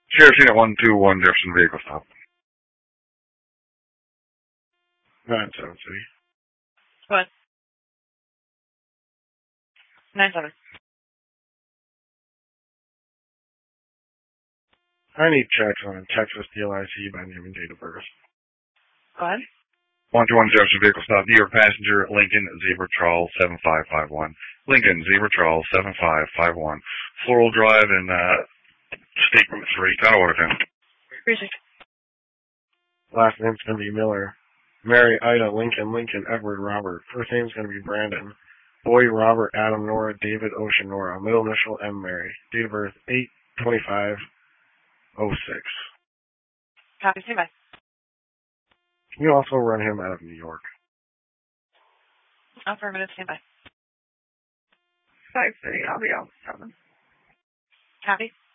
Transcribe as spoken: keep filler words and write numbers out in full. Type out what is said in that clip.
Sheriff Unit one two one, Jefferson vehicle stop. nine seven City. What? nine seven. I need checks on a Texas D L I C by name and date of birth. Go ahead. one two one, Jefferson vehicle stop. New York passenger, Lincoln Zebra Charles seven five five one. Lincoln Zebra Charles seven five five one. Floral Drive and uh, Stateroom three. Title order ten. Precinct. Last name's going to be Miller. Mary, Ida, Lincoln, Lincoln, Edward, Robert. First name's going to be Brandon. Boy, Robert, Adam, Nora, David, Ocean, Nora. Middle initial, M, Mary. Date of birth, eight twenty-five oh six. Copy. Stand by. Can you also run him out of New York? Affirmative. Stand by. five thirty, I'll be out seven. Copy.